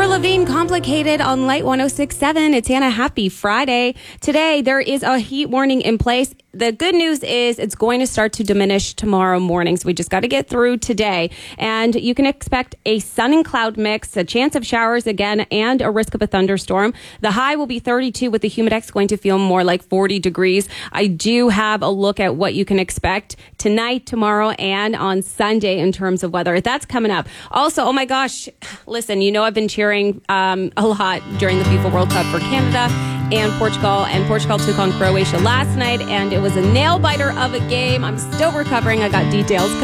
Avril Lavigne, Complicated on Light 106.7. It's Hannah. Happy Friday. Today, there is a heat warning in place. The good news is it's going to start to diminish tomorrow morning. So we just got to get through today. And you can expect a sun and cloud mix, a chance of showers again, and a risk of a thunderstorm. The high will be 32 with the humidex going to feel more like 40 degrees. I do have a look at what you can expect tonight, tomorrow, and on Sunday in terms of weather. That's coming up. Also, oh my gosh, listen, you know I've been cheering a lot during the FIFA World Cup for Canada and Portugal took on Croatia last night, and it was a nail-biter of a game. I'm still recovering. I got details coming